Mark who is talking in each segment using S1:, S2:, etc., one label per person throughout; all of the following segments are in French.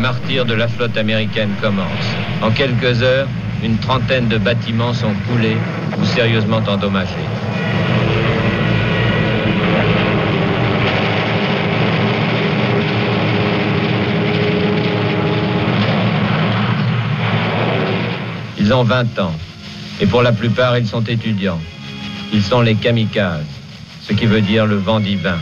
S1: martyre de la flotte américaine commence. En quelques heures, une trentaine de bâtiments sont coulés ou sérieusement endommagés. Ils ont 20 ans, et pour la plupart, ils sont étudiants. Ils sont les kamikazes, ce qui veut dire le vent divin.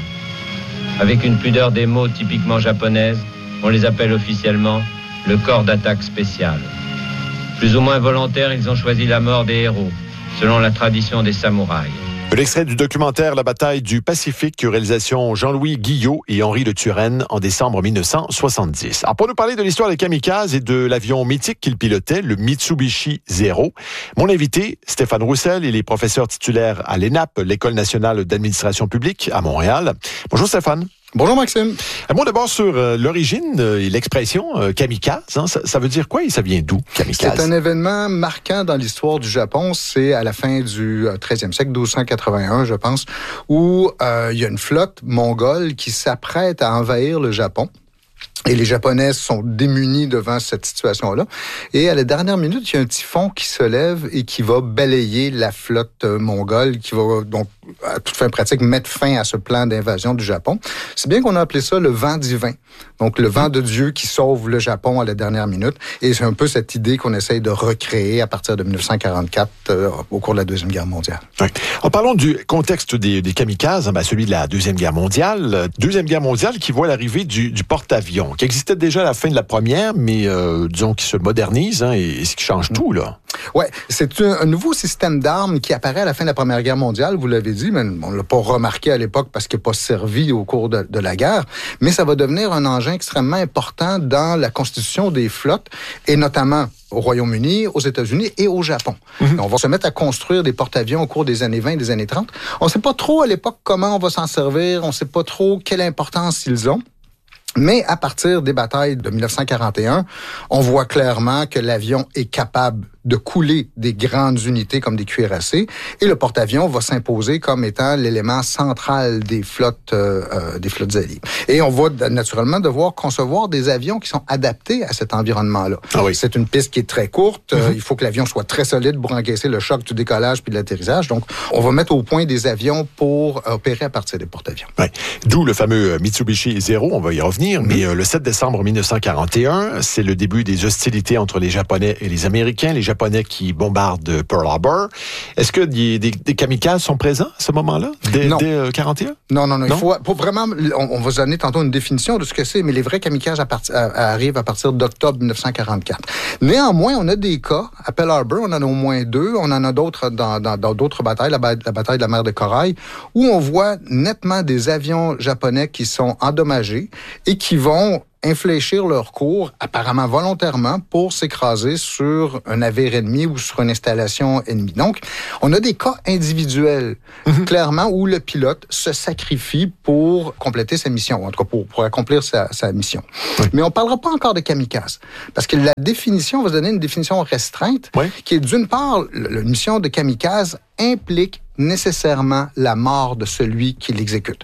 S1: Avec une pudeur des mots typiquement japonaise, on les appelle officiellement le corps d'attaque spécial. Plus ou moins volontaires, ils ont choisi la mort des héros, selon la tradition des samouraïs.
S2: L'extrait du documentaire La bataille du Pacifique, réalisation Jean-Louis Guillot et Henri de Turenne en décembre 1970. Alors pour nous parler de l'histoire des kamikazes et de l'avion mythique qu'il pilotait, le Mitsubishi Zero, mon invité, Stéphane Roussel, il est professeur titulaire à l'ENAP, l'École nationale d'administration publique à Montréal. Bonjour Stéphane.
S3: Bonjour Maxime.
S2: Un mot d'abord sur l'origine et l'expression kamikaze. Hein, ça veut dire quoi et ça vient d'où, kamikaze?
S3: C'est un événement marquant dans l'histoire du Japon. C'est à la fin du 13e siècle, 1281, je pense, où il y a une flotte mongole qui s'apprête à envahir le Japon. Et les Japonais sont démunis devant cette situation-là. Et à la dernière minute, il y a un typhon qui se lève et qui va balayer la flotte mongole, qui va donc, à toute fin pratique, mettre fin à ce plan d'invasion du Japon. C'est bien qu'on a appelé ça le vent divin. Donc, le vent de Dieu qui sauve le Japon à la dernière minute. Et c'est un peu cette idée qu'on essaye de recréer à partir de 1944, au cours de la Deuxième Guerre mondiale.
S2: Oui. En parlant du contexte des kamikazes, celui de la Deuxième Guerre mondiale. Deuxième Guerre mondiale qui voit l'arrivée du porte-avions, qui existait déjà à la fin de la première, mais disons qui se modernise et ce qui change tout, là.
S3: Oui, c'est un nouveau système d'armes qui apparaît à la fin de la Première Guerre mondiale, vous l'avez dit, mais on ne l'a pas remarqué à l'époque parce qu'il n'a pas servi au cours de la guerre, mais ça va devenir un engin extrêmement important dans la constitution des flottes, et notamment au Royaume-Uni, aux États-Unis et au Japon. On va se mettre à construire des porte-avions au cours des années 20 et des années 30. On ne sait pas trop à l'époque comment on va s'en servir, on ne sait pas trop quelle importance ils ont. Mais à partir des batailles de 1941, on voit clairement que l'avion est capable de couler des grandes unités comme des cuirassés, et le porte-avions va s'imposer comme étant l'élément central des flottes alliées. Et on va naturellement devoir concevoir des avions qui sont adaptés à cet environnement-là. Ah oui. C'est une piste qui est très courte. Il faut que l'avion soit très solide pour encaisser le choc du décollage puis de l'atterrissage. Donc, on va mettre au point des avions pour opérer à partir des porte-avions.
S2: Oui. D'où le fameux Mitsubishi Zero, on va y revenir, mais le 7 décembre 1941, c'est le début des hostilités entre les Japonais et les Américains. Les Japonais qui bombardent Pearl Harbor. Est-ce que des kamikazes sont présents à ce moment-là, dès 1941?
S3: Non. Il faut vraiment... On va se donner tantôt une définition de ce que c'est, mais les vrais kamikazes arrivent à partir d'octobre 1944. Néanmoins, on a des cas. À Pearl Harbor, on en a au moins 2. On en a d'autres dans d'autres batailles, la bataille de la mer de Corail, où on voit nettement des avions japonais qui sont endommagés et qui vont infléchir leur cours, apparemment volontairement, pour s'écraser sur un navire ennemi ou sur une installation ennemie. Donc, on a des cas individuels, clairement, où le pilote se sacrifie pour compléter sa mission, en tout cas pour accomplir sa mission. Mais on ne parlera pas encore de kamikaze, parce que la définition, on va se donner une définition restreinte, qui est d'une part, la mission de kamikaze implique nécessairement la mort de celui qui l'exécute.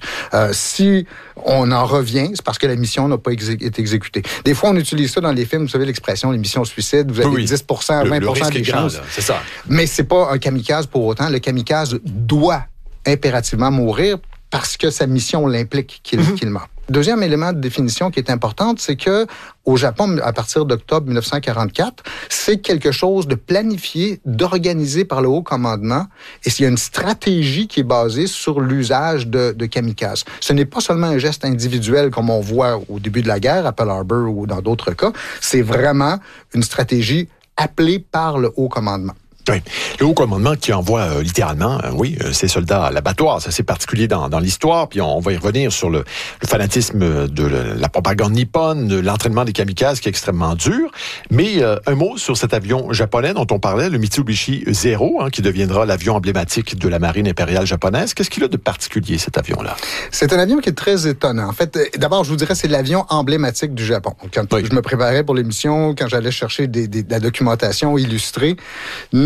S3: Si on en revient, c'est parce que la mission n'a pas été exécutée. Des fois, on utilise ça dans les films, vous savez l'expression, les missions suicides, vous avez 10%, 20% des chances.
S2: C'est ça.
S3: Mais c'est pas un kamikaze pour autant. Le kamikaze doit impérativement mourir parce que sa mission l'implique qu'il meurt. Deuxième élément de définition qui est important, c'est que au Japon, à partir d'octobre 1944, c'est quelque chose de planifié, d'organisé par le haut commandement, et il y a une stratégie qui est basée sur l'usage de kamikazes. Ce n'est pas seulement un geste individuel comme on voit au début de la guerre à Pearl Harbor ou dans d'autres cas, c'est vraiment une stratégie appelée par le haut commandement.
S2: Oui. Le haut commandement qui envoie littéralement, ses soldats à l'abattoir. C'est assez particulier dans l'histoire. Puis on va y revenir sur le fanatisme de la propagande nippone, de l'entraînement des kamikazes qui est extrêmement dur. Mais un mot sur cet avion japonais dont on parlait, le Mitsubishi Zero, qui deviendra l'avion emblématique de la marine impériale japonaise. Qu'est-ce qu'il a de particulier, cet avion-là?
S3: C'est un avion qui est très étonnant. En fait, d'abord, je vous dirais, c'est l'avion emblématique du Japon. Quand je me préparais pour l'émission, quand j'allais chercher de la documentation illustrée,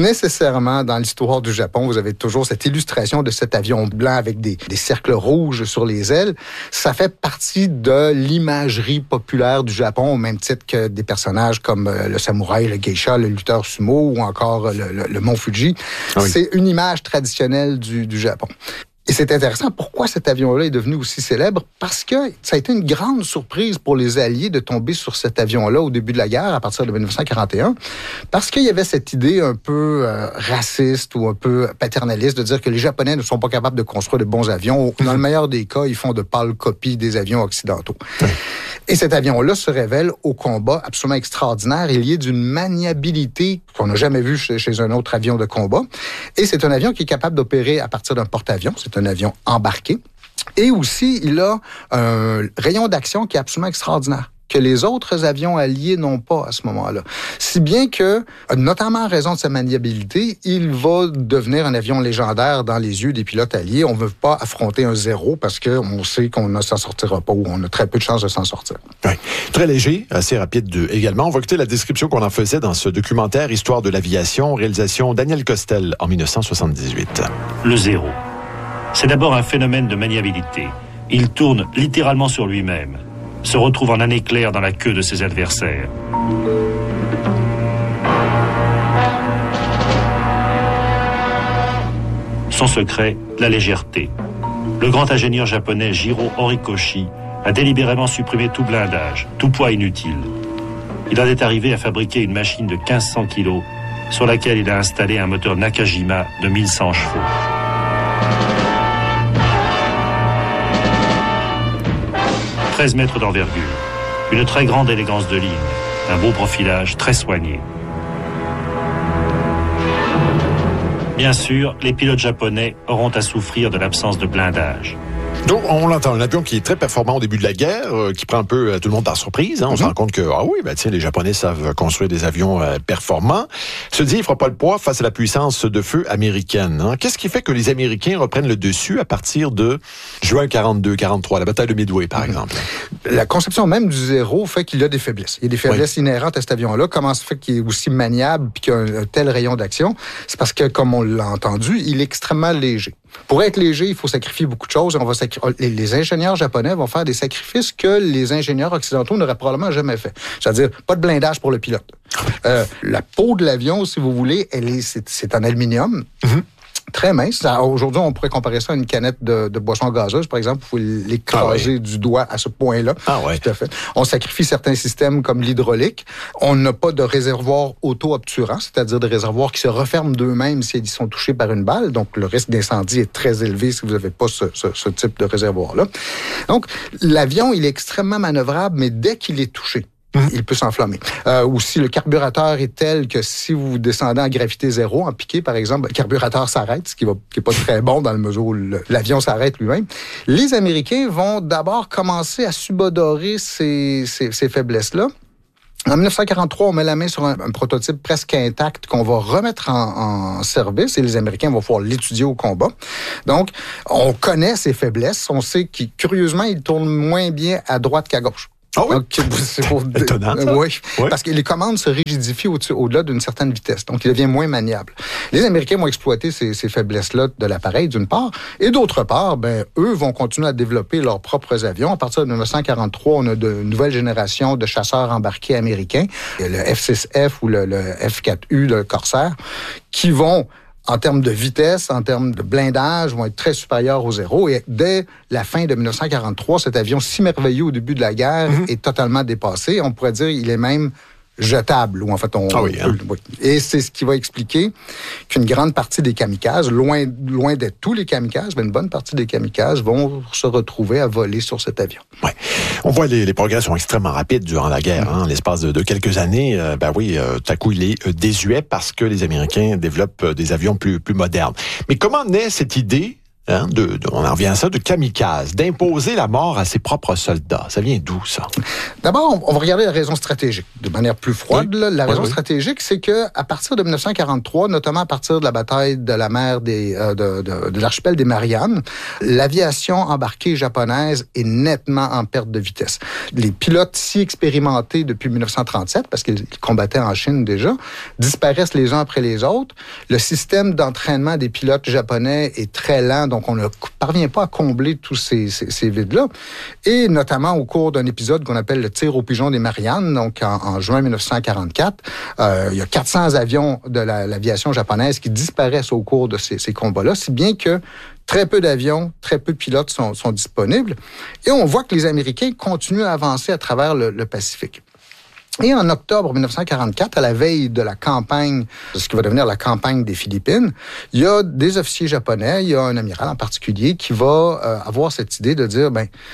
S3: nécessairement, dans l'histoire du Japon, vous avez toujours cette illustration de cet avion blanc avec des cercles rouges sur les ailes. Ça fait partie de l'imagerie populaire du Japon, au même titre que des personnages comme le samouraï, le geisha, le lutteur sumo ou encore le mont Fuji. Oui. C'est une image traditionnelle du Japon. Et c'est intéressant, pourquoi cet avion-là est devenu aussi célèbre? Parce que ça a été une grande surprise pour les Alliés de tomber sur cet avion-là au début de la guerre, à partir de 1941, parce qu'il y avait cette idée un peu raciste ou un peu paternaliste de dire que les Japonais ne sont pas capables de construire de bons avions. Dans le meilleur des cas, ils font de pâles copies des avions occidentaux. Et cet avion-là se révèle au combat absolument extraordinaire. Il y est d'une maniabilité qu'on n'a jamais vue chez un autre avion de combat. Et c'est un avion qui est capable d'opérer à partir d'un porte-avions. C'est un avion embarqué. Et aussi, il a un rayon d'action qui est absolument extraordinaire, que les autres avions alliés n'ont pas à ce moment-là. Si bien que, notamment en raison de sa maniabilité, il va devenir un avion légendaire dans les yeux des pilotes alliés. On ne veut pas affronter un zéro parce qu'on sait qu'on ne s'en sortira pas ou on a très peu de chances de s'en sortir.
S2: Oui. Très léger, assez rapide également. On va écouter la description qu'on en faisait dans ce documentaire Histoire de l'aviation, réalisation Daniel Costel en 1978.
S4: Le zéro. C'est d'abord un phénomène de maniabilité. Il tourne littéralement sur lui-même, se retrouve en un éclair dans la queue de ses adversaires. Son secret, la légèreté. Le grand ingénieur japonais Jiro Horikoshi a délibérément supprimé tout blindage, tout poids inutile. Il en est arrivé à fabriquer une machine de 1500 kilos sur laquelle il a installé un moteur Nakajima de 1100 chevaux. « 13 mètres d'envergure, une très grande élégance de ligne, un beau profilage très soigné. » Bien sûr, les pilotes japonais auront à souffrir de l'absence de blindage.
S2: Donc, on l'entend, un avion qui est très performant au début de la guerre, qui prend un peu tout le monde par surprise. On se rend compte que, les Japonais savent construire des avions performants. Se dit, il ne fera pas le poids face à la puissance de feu américaine. Hein. Qu'est-ce qui fait que les Américains reprennent le dessus à partir de juin 42-43, la bataille de Midway, par exemple?
S3: La conception même du zéro fait qu'il y a des faiblesses. Il y a des faiblesses inhérentes à cet avion-là. Comment ça fait qu'il est aussi maniable et qu'il a un tel rayon d'action? C'est parce que, comme on l'a entendu, il est extrêmement léger. Pour être léger, il faut sacrifier beaucoup de choses. Les ingénieurs japonais vont faire des sacrifices que les ingénieurs occidentaux n'auraient probablement jamais fait. C'est-à-dire, pas de blindage pour le pilote. La peau de l'avion, si vous voulez, c'est en aluminium. Très mince. Aujourd'hui, on pourrait comparer ça à une canette de boisson gazeuse, par exemple. Il faut l'écraser du doigt à ce point-là.
S2: Ah ouais.
S3: Tout à fait. On sacrifie certains systèmes comme l'hydraulique. On n'a pas de réservoir auto-obturant, c'est-à-dire des réservoirs qui se referment d'eux-mêmes s'ils sont touchés par une balle. Donc, le risque d'incendie est très élevé si vous n'avez pas ce type de réservoir-là. Donc, l'avion, il est extrêmement manœuvrable, mais dès qu'il est touché, il peut s'enflammer. Ou si le carburateur est tel que si vous descendez en gravité zéro, en piqué par exemple, le carburateur s'arrête, ce qui est pas très bon dans le mesure où l'avion s'arrête lui-même. Les Américains vont d'abord commencer à subodorer ces faiblesses-là. En 1943, on met la main sur un prototype presque intact qu'on va remettre en service et les Américains vont pouvoir l'étudier au combat. Donc, on connaît ces faiblesses. On sait qu'il, curieusement, il tourne moins bien à droite qu'à gauche.
S2: Ah oui?
S3: C'est
S2: étonnant.
S3: Oui, parce que les commandes se rigidifient au-delà d'une certaine vitesse. Donc, il devient moins maniable. Les Américains vont exploiter ces faiblesses-là de l'appareil, d'une part. Et d'autre part, eux vont continuer à développer leurs propres avions. À partir de 1943, on a de nouvelles générations de chasseurs embarqués américains. Le F-6F ou le F-4U, le Corsair, qui vont, en termes de vitesse, en termes de blindage, vont être très supérieurs au zéro. Et dès la fin de 1943, cet avion si merveilleux au début de la guerre est totalement dépassé. On pourrait dire qu'il est même jetable. Ou en fait, oui. Et c'est ce qui va expliquer qu'une grande partie des kamikazes, loin d'être tous les kamikazes, mais une bonne partie des kamikazes vont se retrouver à voler sur cet avion.
S2: Ouais. On voit les progrès sont extrêmement rapides durant la guerre. Hein. L'espace de quelques années, tout à coup, il est désuet parce que les Américains développent des avions plus modernes. Mais comment naît cette idée hein, on en revient à ça, de kamikaze, d'imposer la mort à ses propres soldats. Ça vient d'où, ça?
S3: D'abord, on va regarder la raison stratégique de manière plus froide.
S2: Oui.
S3: Là. La raison stratégique, c'est que à partir de 1943, notamment à partir de la bataille de la mer de l'archipel des Mariannes, l'aviation embarquée japonaise est nettement en perte de vitesse. Les pilotes si expérimentés depuis 1937, parce qu'ils combattaient en Chine déjà, disparaissent les uns après les autres. Le système d'entraînement des pilotes japonais est très lent, donc on ne parvient pas à combler tous ces vides-là. Et notamment au cours d'un épisode qu'on appelle le tir au pigeon des Mariannes, donc en juin 1944, il y a 400 avions de l'aviation japonaise qui disparaissent au cours de ces combats-là, si bien que très peu d'avions, très peu de pilotes sont disponibles. Et on voit que les Américains continuent à avancer à travers le Pacifique. Et en octobre 1944, à la veille de la campagne, de ce qui va devenir la campagne des Philippines, il y a des officiers japonais, il y a un amiral en particulier qui va avoir cette idée de dire,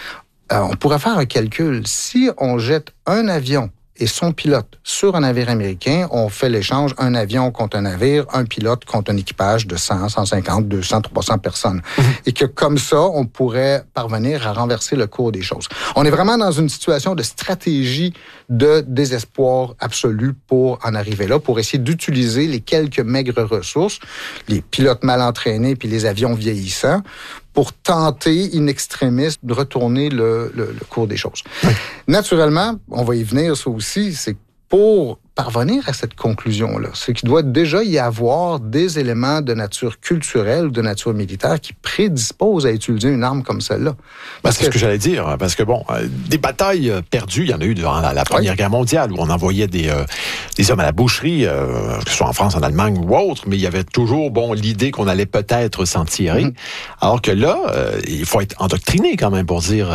S3: on pourrait faire un calcul. Si on jette un avion et son pilote sur un navire américain, on fait l'échange un avion contre un navire, un pilote contre un équipage de 100, 150, 200, 300 personnes. Et que comme ça, on pourrait parvenir à renverser le cours des choses. On est vraiment dans une situation de stratégie de désespoir absolu pour en arriver là, pour essayer d'utiliser les quelques maigres ressources, les pilotes mal entraînés puis les avions vieillissants, pour tenter, in extremis, de retourner le cours des choses. Oui. Naturellement, on va y venir, ça aussi, c'est pour parvenir à cette conclusion-là, c'est qu'il doit déjà y avoir des éléments de nature culturelle ou de nature militaire qui prédisposent à utiliser une arme comme celle-là.
S2: C'est ce que j'allais dire, parce que des batailles perdues, il y en a eu durant la Première Guerre mondiale, où on envoyait des hommes à la boucherie, que ce soit en France, en Allemagne ou autre, mais il y avait toujours, l'idée qu'on allait peut-être s'en tirer. Alors que là, il faut être endoctriné quand même pour dire,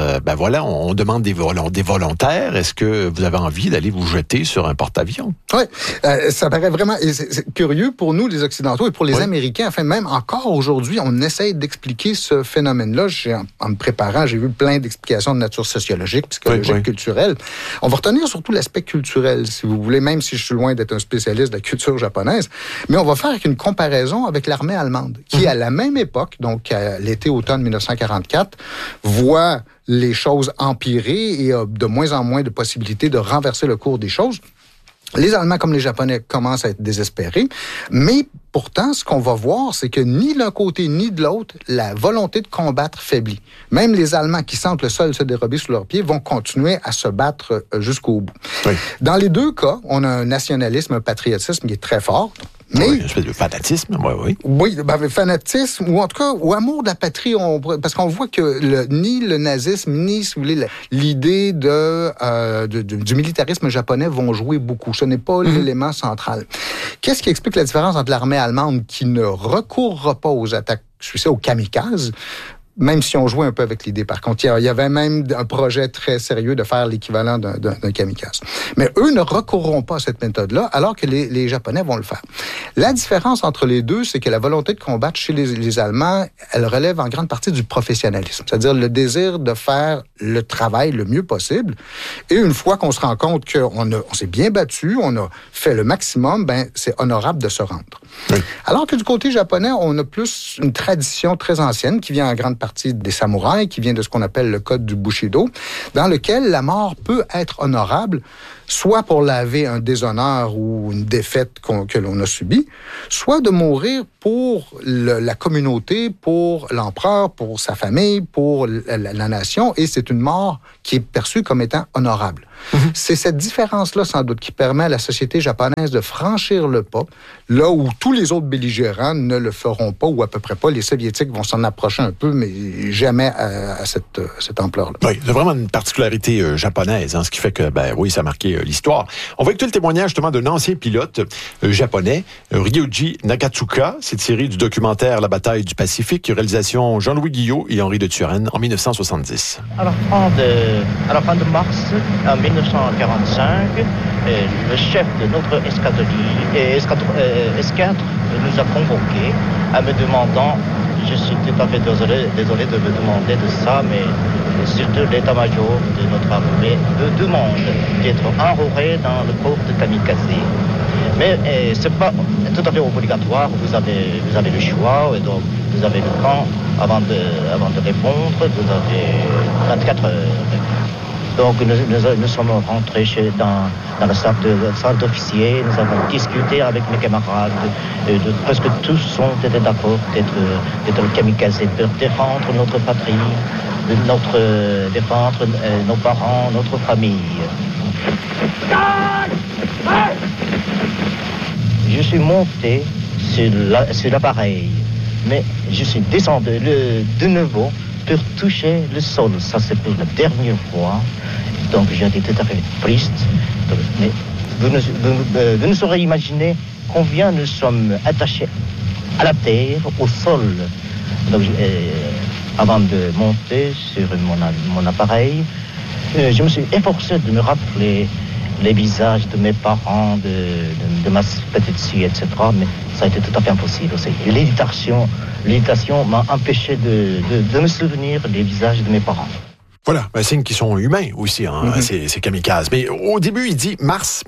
S2: on demande des volontaires, est-ce que vous avez envie d'aller vous jeter sur un porte-avions?
S3: Oui, ça paraît vraiment c'est curieux pour nous, les Occidentaux, et pour les Américains. Enfin, même encore aujourd'hui, on essaye d'expliquer ce phénomène-là. En me préparant, j'ai vu plein d'explications de nature sociologique, psychologique, culturelle. On va retenir surtout l'aspect culturel, si vous voulez, même si je suis loin d'être un spécialiste de la culture japonaise. Mais on va faire une comparaison avec l'armée allemande, qui, à la même époque, donc à l'été-automne 1944, voit les choses empirer et a de moins en moins de possibilités de renverser le cours des choses. Les Allemands comme les Japonais commencent à être désespérés, mais pourtant, ce qu'on va voir, c'est que ni l'un côté ni de l'autre, la volonté de combattre faiblit. Même les Allemands qui sentent le sol se dérober sous leurs pieds vont continuer à se battre jusqu'au bout. Oui. Dans les deux cas, on a un nationalisme, un patriotisme qui est très fort. Mais,
S2: une espèce de fanatisme, oui.
S3: Oui, fanatisme, ou en tout cas, ou amour de la patrie, parce qu'on voit que ni le nazisme, ni, si vous voulez, l'idée du militarisme japonais vont jouer beaucoup. Ce n'est pas l'élément central. Qu'est-ce qui explique la différence entre l'armée allemande qui ne recourra pas aux attaques, aux kamikazes, même si on jouait un peu avec l'idée. Par contre, il y avait même un projet très sérieux de faire l'équivalent d'un kamikaze. Mais eux ne recourront pas à cette méthode-là, alors que les Japonais vont le faire. La différence entre les deux, c'est que la volonté de combattre chez les Allemands, elle relève en grande partie du professionnalisme, c'est-à-dire le désir de faire le travail le mieux possible. Et une fois qu'on se rend compte qu'on s'est bien battu, on a fait le maximum, c'est honorable de se rendre. Oui. Alors que du côté japonais, on a plus une tradition très ancienne qui vient en grande partie des samouraïs, qui vient de ce qu'on appelle le code du Bushido, dans lequel la mort peut être honorable, soit pour laver un déshonneur ou une défaite que l'on a subie, soit de mourir pour la communauté, pour l'empereur, pour sa famille, pour la nation, et c'est une mort qui est perçue comme étant honorable. C'est cette différence-là, sans doute, qui permet à la société japonaise de franchir le pas, là où tous les autres belligérants ne le feront pas, ou à peu près pas. Les Soviétiques vont s'en approcher un peu, mais jamais à cette ampleur-là.
S2: Oui, c'est vraiment une particularité japonaise, ce qui fait que, ça a marqué l'histoire. On va écouter le témoignage, justement, d'un ancien pilote japonais, Ryuji Nagatsuka. C'est tiré du documentaire La bataille du Pacifique, réalisation Jean-Louis Guillot et Henri de Turenne en 1970.
S5: À la fin de mars 1945, le chef de notre escadre nous a convoqués en me demandant: je suis tout à fait désolé de vous demander de ça, mais surtout l'état-major de notre armée me demande d'être enrôlé dans le corps de kamikaze. Mais c'est pas tout à fait obligatoire, vous avez le choix, et donc vous avez le temps avant de répondre, vous avez 24 heures. Donc nous sommes rentrés dans la salle d'officier, nous avons discuté avec mes camarades, presque tous ont été d'accord d'être kamikaze, de défendre notre patrie, défendre nos parents, notre famille. Je suis monté sur l'appareil, mais je suis descendu de nouveau pour toucher le sol. Ça, c'est pour la dernière fois. Donc, j'ai été tout à fait triste. Mais vous ne saurez imaginer combien nous sommes attachés à la terre, au sol. Donc, avant de monter sur mon appareil, je me suis efforcé de me rappeler les visages de mes parents, de ma petite fille, etc. Mais ça a été tout à fait impossible aussi. L'hésitation m'a empêché de me souvenir des visages de mes parents.
S2: Voilà, un signe qu'ils sont humains aussi, ces kamikazes. Mais au début, il dit mars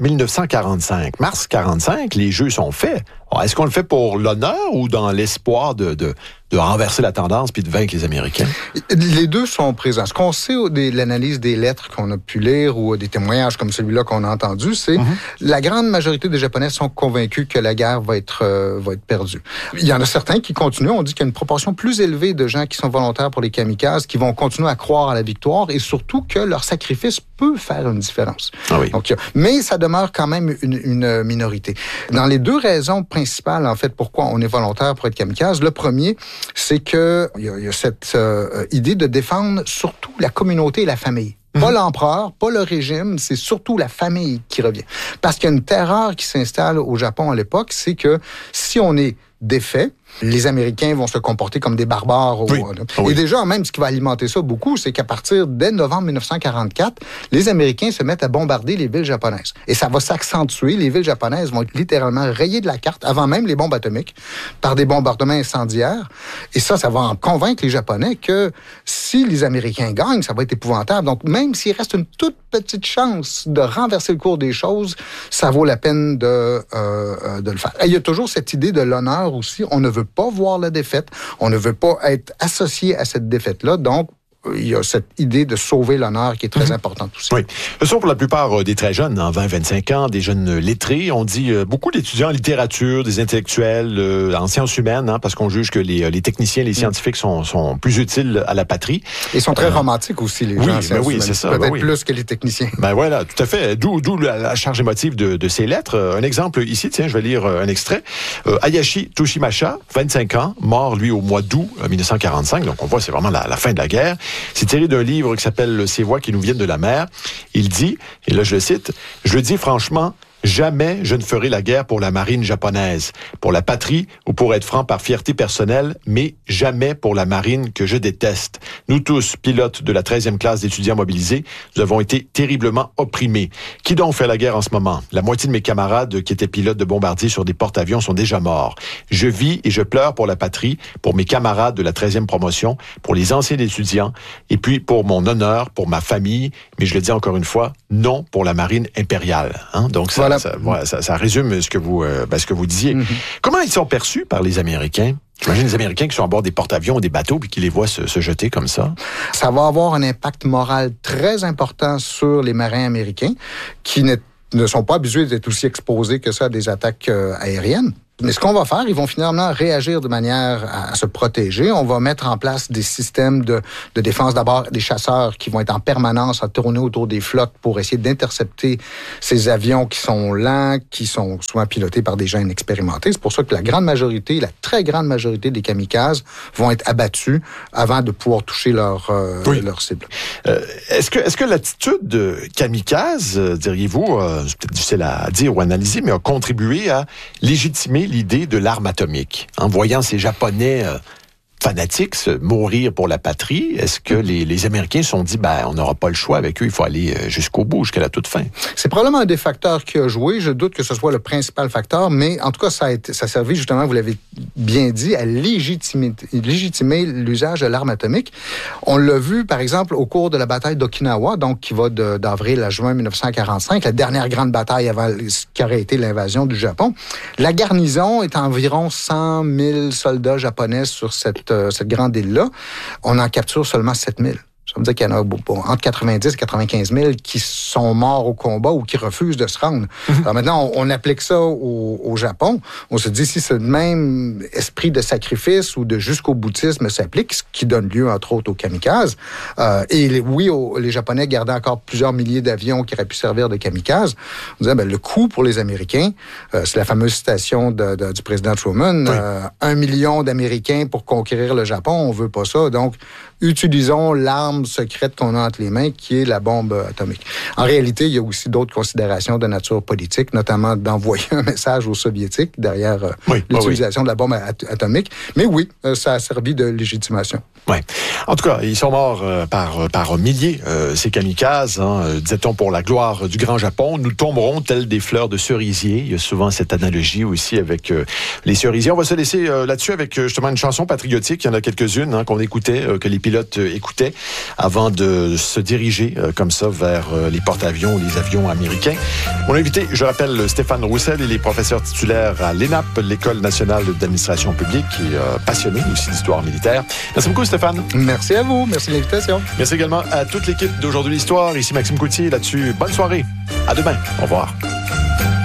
S2: 1945. Mars 45, les jeux sont faits. Alors, est-ce qu'on le fait pour l'honneur ou dans l'espoir de renverser la tendance puis de vaincre les Américains?
S3: Les deux sont présents. Ce qu'on sait de l'analyse des lettres qu'on a pu lire ou des témoignages comme celui-là qu'on a entendu, c'est la grande majorité des Japonais sont convaincus que la guerre va être perdue. Il y en a certains qui continuent. On dit qu'il y a une proportion plus élevée de gens qui sont volontaires pour les kamikazes, qui vont continuer à croire à la victoire et surtout que leur sacrifice peut faire une différence. Ah oui. Donc, mais ça demeure quand même une minorité. Dans les deux raisons principales, en fait, pourquoi on est volontaire pour être kamikaze, le premier, c'est que il y a cette idée de défendre surtout la communauté et la famille. Pas l'empereur, pas le régime, c'est surtout la famille qui revient. Parce qu'il y a une terreur qui s'installe au Japon à l'époque, c'est que si on est défait, les Américains vont se comporter comme des barbares. Oui. Et déjà, même, ce qui va alimenter ça beaucoup, c'est qu'à partir dès novembre 1944, les Américains se mettent à bombarder les villes japonaises. Et ça va s'accentuer. Les villes japonaises vont être littéralement rayées de la carte, avant même les bombes atomiques, par des bombardements incendiaires. Et ça va en convaincre les Japonais que si les Américains gagnent, ça va être épouvantable. Donc, même s'il reste une toute petite chance de renverser le cours des choses, ça vaut la peine de le faire. Et il y a toujours cette idée de l'honneur aussi. On ne veut pas voir la défaite. On ne veut pas être associé à cette défaite-là. Donc, il y a cette idée de sauver l'honneur qui est très importante aussi. Oui.
S2: Ce sont pour la plupart des très jeunes, en 20-25 ans, des jeunes lettrés. On dit beaucoup d'étudiants en littérature, des intellectuels, en sciences humaines, parce qu'on juge que les techniciens, les scientifiques sont plus utiles à la patrie.
S3: Ils sont très romantiques aussi, les gens en sciences humaines.
S2: C'est ça.
S3: Peut-être plus que les techniciens.
S2: Ben voilà, tout à fait. D'où la charge émotive de ces lettres. Un exemple ici, tiens, je vais lire un extrait. Hayashi Toshimasa, 25 ans, mort, lui, au mois d'août 1945. Donc, on voit, c'est vraiment la fin de la guerre. C'est tiré d'un livre qui s'appelle « Ces voix qui nous viennent de la mer ». Il dit, et là je le cite, « Je le dis franchement, jamais je ne ferai la guerre pour la marine japonaise, pour la patrie ou pour être franc par fierté personnelle, mais jamais pour la marine que je déteste. Nous tous, pilotes de la 13e classe d'étudiants mobilisés, nous avons été terriblement opprimés. Qui donc fait la guerre en ce moment? La moitié de mes camarades qui étaient pilotes de bombardiers sur des porte-avions sont déjà morts. Je vis et je pleure pour la patrie, pour mes camarades de la 13e promotion, pour les anciens étudiants, et puis pour mon honneur, pour ma famille, mais je le dis encore une fois, non pour la marine impériale. Donc ça, voilà. Ça résume ce que vous disiez. Comment ils sont perçus par les Américains? J'imagine les Américains qui sont à bord des porte-avions ou des bateaux puis qui les voient se jeter comme ça.
S3: Ça va avoir un impact moral très important sur les marins américains qui ne sont pas habitués d'être aussi exposés que ça à des attaques aériennes. Mais ce qu'on va faire, ils vont finalement réagir de manière à se protéger. On va mettre en place des systèmes de défense. D'abord, des chasseurs qui vont être en permanence à tourner autour des flottes pour essayer d'intercepter ces avions qui sont lents, qui sont souvent pilotés par des gens inexpérimentés. C'est pour ça que la très grande majorité des kamikazes vont être abattus avant de pouvoir toucher leur cible.
S2: Est-ce que l'attitude kamikaze, diriez-vous, c'est peut-être difficile à dire ou analyser, mais a contribué à légitimer l'idée de l'arme atomique, en voyant ces Japonais fanatiques, mourir pour la patrie. Est-ce que les Américains se sont dit, on n'aura pas le choix avec eux, il faut aller jusqu'au bout, jusqu'à la toute fin?
S3: C'est probablement un des facteurs qui a joué. Je doute que ce soit le principal facteur, mais en tout cas, ça a servi justement, vous l'avez bien dit, à légitimer l'usage de l'arme atomique. On l'a vu, par exemple, au cours de la bataille d'Okinawa, donc qui va d'avril à juin 1945, la dernière grande bataille avant ce qui aurait été l'invasion du Japon. La garnison est environ 100 000 soldats japonais sur cette grande île-là. On en capture seulement 7 000. Ça veut dire qu'il y en a entre 90 et 95 000 qui sont morts au combat ou qui refusent de se rendre. Alors maintenant, on applique ça au Japon. On se dit, si ce même esprit de sacrifice ou de jusqu'au boutisme s'applique, ce qui donne lieu, entre autres, aux kamikazes, les Japonais gardaient encore plusieurs milliers d'avions qui auraient pu servir de kamikazes. On disait, le coût pour les Américains, c'est la fameuse citation du président Truman, 1 million d'Américains pour conquérir le Japon, on veut pas ça. Donc, utilisons l'arme secrète qu'on a entre les mains, qui est la bombe atomique. En réalité, il y a aussi d'autres considérations de nature politique, notamment d'envoyer un message aux Soviétiques derrière l'utilisation de la bombe atomique. Mais oui, ça a servi de légitimation.
S2: Oui. En tout cas, ils sont morts par milliers, ces kamikazes. Disait-on, pour la gloire du Grand Japon, nous tomberons tels des fleurs de cerisier. Il y a souvent cette analogie aussi avec les cerisiers. On va se laisser là-dessus avec justement une chanson patriotique. Il y en a quelques-unes qu'on écoutait, que les pilotes écoutaient avant de se diriger comme ça vers les porte-avions ou les avions américains. Mon invité, je rappelle, Stéphane Roussel, il est professeur titulaire à l'ENAP, l'École nationale d'administration publique, et passionné aussi d'histoire militaire. Merci beaucoup, Stéphane.
S3: Merci à vous. Merci de l'invitation.
S2: Merci également à toute l'équipe d'Aujourd'hui l'Histoire. Ici Maxime Coutier. Là-dessus, bonne soirée. À demain. Au revoir.